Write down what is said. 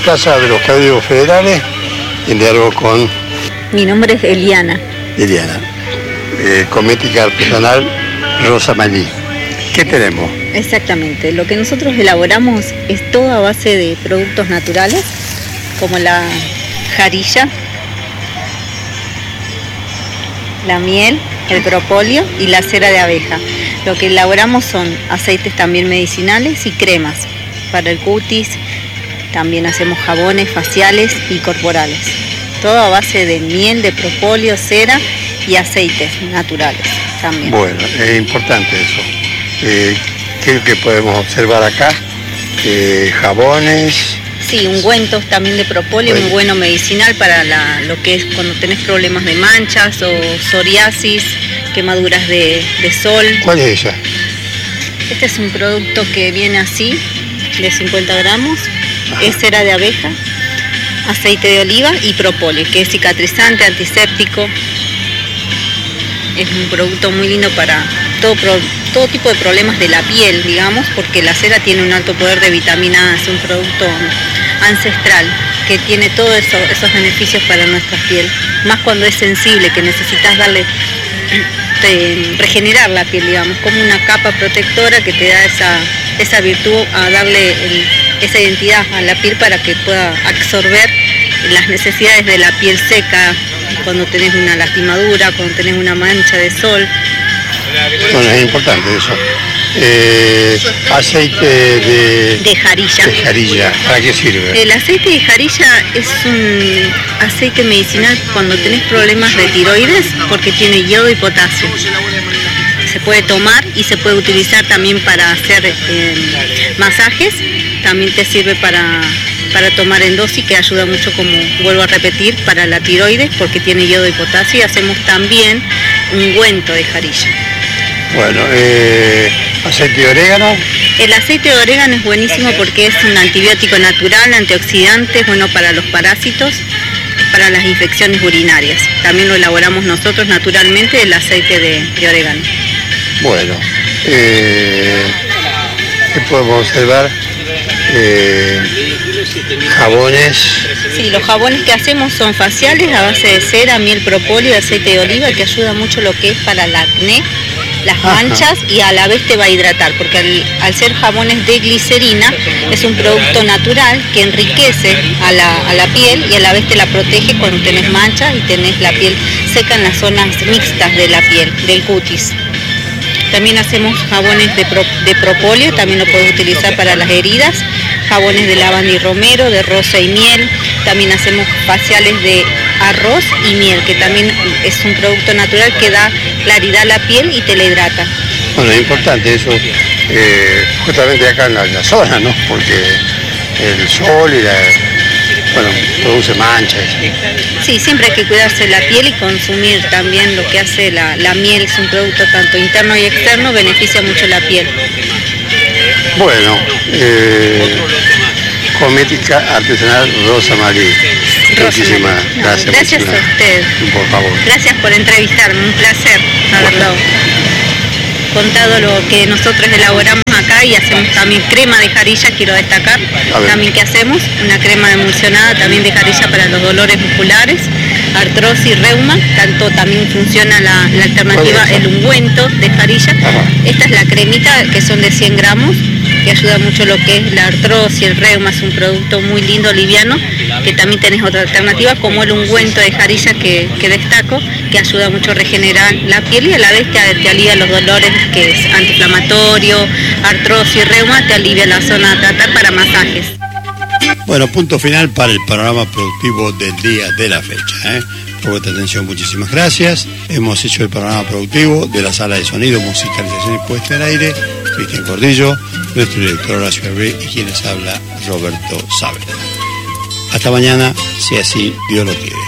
Casa de los Cabildos Federales, en diálogo con... Mi nombre es Eliana. Cosmética artesanal Rosa Malí. ¿Qué tenemos? Exactamente, lo que nosotros elaboramos es todo a base de productos naturales, como la jarilla, la miel, el propóleo y la cera de abeja. Lo que elaboramos son aceites también medicinales y cremas para el cutis. También hacemos jabones faciales y corporales. Todo a base de miel, de propóleo, cera y aceites naturales también. Bueno, es importante eso. ¿Qué es lo que podemos observar acá? Jabones. Sí, ungüentos también de propóleo, muy bueno medicinal para lo que es cuando tenés problemas de manchas o psoriasis, quemaduras de sol. ¿Cuál es ella? Este es un producto que viene así, de 50 gramos. Ajá. Es cera de abeja, aceite de oliva y propóleo, que es cicatrizante, antiséptico. Es un producto muy lindo para todo tipo de problemas de la piel, digamos, porque la cera tiene un alto poder de vitamina A, es un producto ancestral que tiene todos esos beneficios para nuestra piel, más cuando es sensible, que necesitas regenerar la piel, digamos, como una capa protectora que te da esa virtud a darle esa identidad a la piel para que pueda absorber las necesidades de la piel seca cuando tenés una lastimadura, cuando tenés una mancha de sol. Bueno, es importante eso. Aceite de jarilla. ¿Para qué sirve? El aceite de jarilla es un aceite medicinal cuando tenés problemas de tiroides porque tiene yodo y potasio. Se puede tomar y se puede utilizar también para hacer masajes. También te sirve para tomar en dosis, que ayuda mucho, como vuelvo a repetir, para la tiroides porque tiene yodo y potasio. Y hacemos también ungüento de jarilla. Bueno, aceite de orégano. El aceite de orégano es buenísimo porque es un antibiótico natural, antioxidante, es bueno para los parásitos, para las infecciones urinarias. También lo elaboramos nosotros naturalmente, el aceite de orégano. Bueno, ¿qué podemos observar? Jabones. Sí, los jabones que hacemos son faciales a base de cera, miel, propóleo y aceite de oliva, que ayuda mucho lo que es para el acné, las manchas, y a la vez te va a hidratar, porque al ser jabones de glicerina es un producto natural que enriquece a la piel y a la vez te la protege cuando tenés manchas y tenés la piel seca en las zonas mixtas de la piel, del cutis. También hacemos jabones de propóleo, también lo puedes utilizar para las heridas, jabones de lavanda y romero, de rosa y miel. También hacemos faciales de arroz y miel, que también es un producto natural que da claridad a la piel y te la hidrata. Bueno, es importante eso, justamente acá en la zona, ¿no? Porque el sol y produce manchas. Sí, siempre hay que cuidarse la piel y consumir también lo que hace la miel. Es un producto tanto interno y externo, beneficia mucho la piel. Bueno, cosmética artesanal Rosa Malí. Muchísimas gracias. Gracias a usted. Por favor. Gracias por entrevistarme, un placer haberlo contado lo que nosotros elaboramos acá, y hacemos también crema de jarilla, quiero destacar también que hacemos una crema emulsionada también de jarilla para los dolores musculares, artrosis y reuma. Tanto también funciona la alternativa, el ungüento de jarilla. Esta es la cremita, que son de 100 gramos, que ayuda mucho lo que es la artrosis, el reuma. Es un producto muy lindo, liviano, que también tenés otra alternativa como el ungüento de jarilla que destaco, que ayuda mucho a regenerar la piel y a la vez te alivia los dolores, que es antiinflamatorio, artrosis, reuma, te alivia la zona a tratar para masajes. Bueno, punto final para el panorama productivo del día de la fecha. Por vuestra atención, muchísimas gracias. Hemos hecho el panorama productivo de la sala de sonido, musicalización y puesta en aire, Cristian Cordillo, nuestro director Horacio Herré y quienes habla Roberto Saavedra. Hasta mañana, si así Dios lo quiere.